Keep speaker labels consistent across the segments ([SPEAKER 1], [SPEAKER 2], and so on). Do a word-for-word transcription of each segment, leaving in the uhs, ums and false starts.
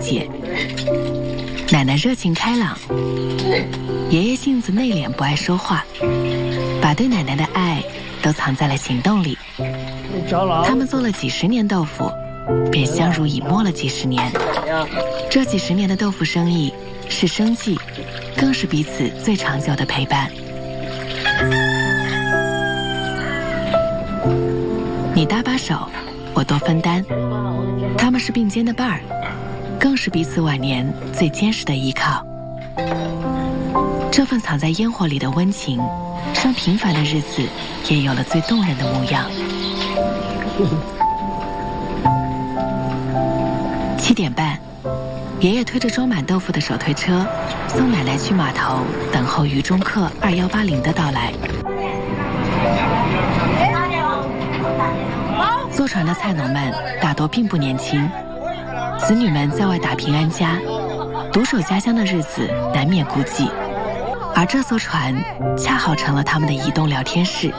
[SPEAKER 1] 解。奶奶热情开朗，爷爷性子内敛，不爱说话，把对奶奶的爱都藏在了行动里。他们做了几十年豆腐，便相濡以沫了几十年。这几十年的豆腐生意是生计，更是彼此最长久的陪伴。你搭把手，我多分担，他们是并肩的伴儿，更是彼此晚年最坚实的依靠。这份藏在烟火里的温情，让平凡的日子也有了最动人的模样。七点半，爷爷推着装满豆腐的手推车，送奶奶去码头等候渝中客二幺八零的到来。坐船的菜农们大多并不年轻，子女们在外打拼安家，独守家乡的日子难免孤寂，而这艘船恰好成了他们的移动聊天室。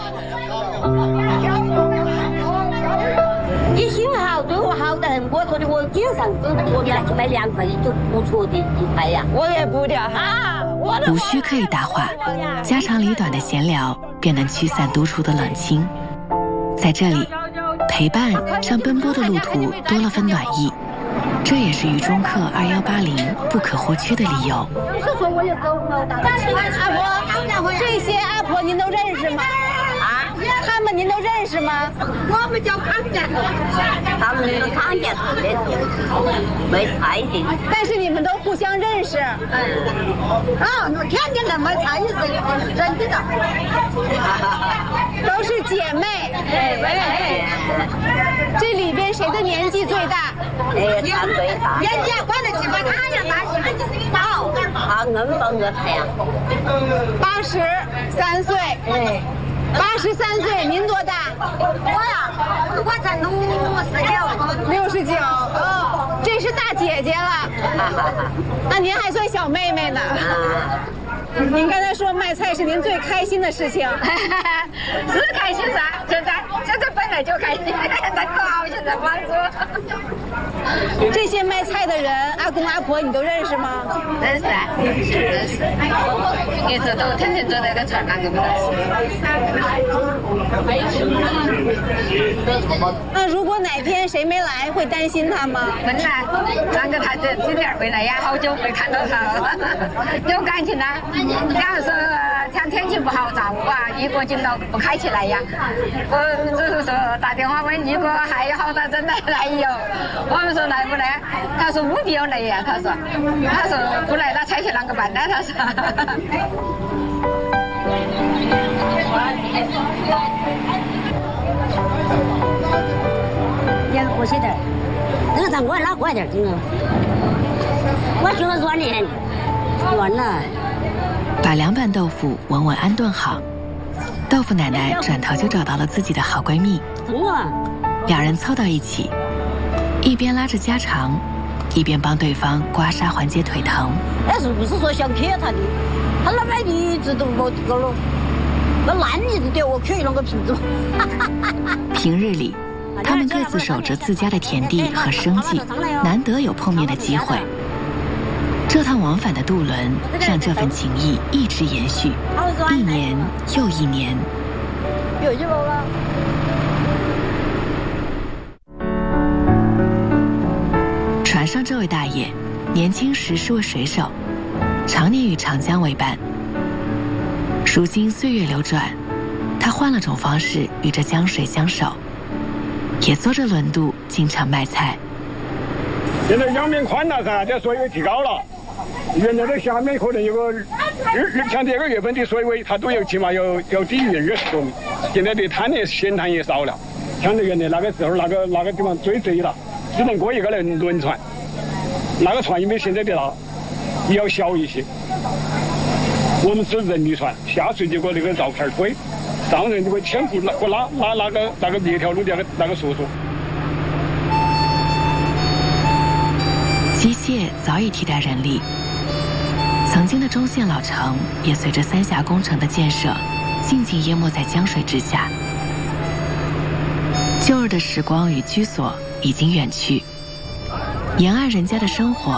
[SPEAKER 2] 你心好，对我好的很。我说的，我经常跟我来去买凉菜，就不错的一菜呀。我也不掉哈，
[SPEAKER 1] 无需刻意搭话，家长里短的闲聊便能驱散独处的冷清。在这里，陪伴让奔波的路途多了分暖意，这也是渝中客二幺八零不可或缺的理由。
[SPEAKER 3] 阿婆，这些阿婆您都认识吗？啊，他们您都认识吗？
[SPEAKER 2] 我们叫康家头，他们是康家头的，卖菜的。
[SPEAKER 3] 但是你们都互相认识。
[SPEAKER 2] 嗯，啊，我天天来买菜，是认得的。
[SPEAKER 3] 都是姐妹。
[SPEAKER 2] 哎哎，
[SPEAKER 3] 这里边谁的年纪最大？
[SPEAKER 2] 哎，他最大。人家管得起把他呀，大媳妇就是个宝，他硬帮我菜呀。
[SPEAKER 3] 八十三岁。
[SPEAKER 2] 哎。
[SPEAKER 3] 八十三岁，您多大？
[SPEAKER 2] 我呀，我才六十九。
[SPEAKER 3] 六十九，哦，这是大姐姐了。那您还算小妹妹呢。您刚才说卖菜是您最开心的事情。
[SPEAKER 4] 是开心噻，现在现在本来就开心，现在高兴在满足。
[SPEAKER 3] 这些卖菜的人，阿公阿婆你都认识吗？
[SPEAKER 4] 认识啊，认识。一直都天天坐那个船，哪个不认
[SPEAKER 3] 识？那如果哪天谁没来，会担心他吗？
[SPEAKER 4] 会来，啷个他这今天回来呀？好久没看到他了，有感情啊。假如说像天气不好，上午啊，一个镜头不开起来呀，我只是说打电话问一个还有好大真来来有，我们说来不来？他说务必要来呀，他说，他说不来那菜去啷个办呢？他说。
[SPEAKER 2] 呀，我晓得，这个咱我老快点，真的，我觉得软的很，软了。
[SPEAKER 1] 把凉拌豆腐稳稳安顿好，豆腐奶奶转头就找到了自己的好闺蜜，两人凑到一起，一边拉着家常，一边帮对方刮痧缓解腿疼。
[SPEAKER 2] 那是不是说想磕他的？他那边一直都没这个了，那烂一直掉我磕那个瓶子。
[SPEAKER 1] 平日里，他们各自守着自家的田地和生计，难得有碰面的机会。这趟往返的渡轮让这份情谊一直延续，一年又一年。
[SPEAKER 2] 有一包了。
[SPEAKER 1] 船上这位大爷，年轻时是位水手，常年与长江为伴。如今岁月流转，他换了种方式与这江水相守，也坐着轮渡经常卖菜。
[SPEAKER 5] 现在江面宽了噻，这水位提高了。原来的下面可能有个日像这个月份的水位，它都有起码有有低于二十多米。现在的滩也咸滩也少了，像原来那个时候那个那个地方最窄了，只能过一个轮轮船。那个船因为现在的那要小一些，我们是人力船，下水就过那个灶盆推，上人就会牵扶那个拉拉那个那个那条路的那个那个叔叔。
[SPEAKER 1] 机械早已替代人力，曾经的中线老城也随着三峡工程的建设，静静淹没在江水之下。旧日的时光与居所已经远去，沿岸人家的生活